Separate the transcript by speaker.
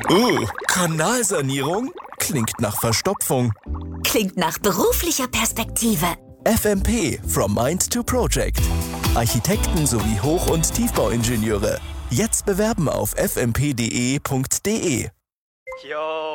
Speaker 1: Kanalsanierung? Klingt nach Verstopfung.
Speaker 2: Klingt nach beruflicher Perspektive.
Speaker 1: FMP, From Mind to Project. Architekten sowie Hoch- und Tiefbauingenieure. Jetzt bewerben auf fmp.de.de.